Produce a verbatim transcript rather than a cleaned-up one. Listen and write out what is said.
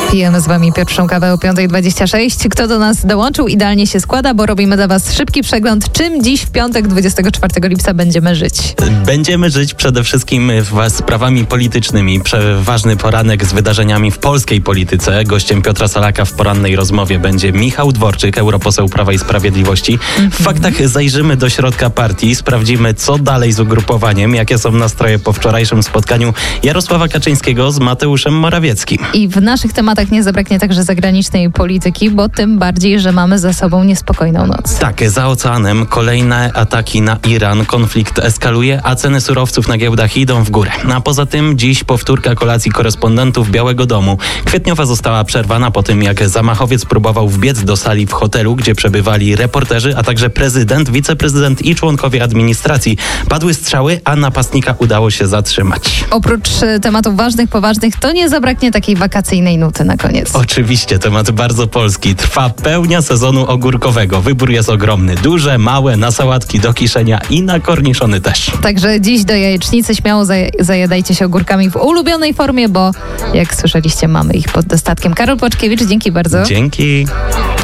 Pijemy z wami pierwszą kawę o piąta dwadzieścia sześć. Kto do nas dołączył, idealnie się składa, bo robimy dla was szybki przegląd, czym dziś w piątek dwudziestego czwartego lipca będziemy żyć. Będziemy żyć przede wszystkim sprawami politycznymi. Ważny poranek z wydarzeniami w polskiej polityce. Gościem Piotra Salaka w porannej rozmowie będzie Michał Dworczyk, europoseł Prawa i Sprawiedliwości. W faktach zajrzymy do środka partii, sprawdzimy, co dalej z ugrupowaniem, jakie są nastroje po wczorajszym spotkaniu Jarosława Kaczyńskiego z Mateuszem Morawieckim. I w naszych tematach nie zabraknie także zagranicznej polityki, bo tym bardziej, że mamy za sobą niespokojną noc. Tak, za oceanem kolejne ataki na Iran. Konflikt eskaluje, a ceny surowców na giełdach idą w górę. A poza tym dziś powtórka kolacji korespondentów Białego Domu. Kwietniowa została przerwana po tym, jak zamachowiec próbował wbiec do sali w hotelu, gdzie przebywali reporterzy, a także prezydent, wiceprezydent i członkowie administracji. Padły strzały, a napastnika udało się zatrzymać. Oprócz tematów ważnych, poważnych, to nie zabraknie takiej wakacyjnej nuty na koniec. Oczywiście, temat bardzo polski. Trwa pełnia sezonu ogórkowego. Wybór jest ogromny. Duże, małe, na sałatki do kiszenia i na korniszony też. Także dziś do jajecznicy śmiało zaj- zajadajcie się ogórkami w ulubionej formie, bo jak słyszeliście, mamy ich pod dostatkiem. Karol Płaczkiewicz, dzięki bardzo. Dzięki.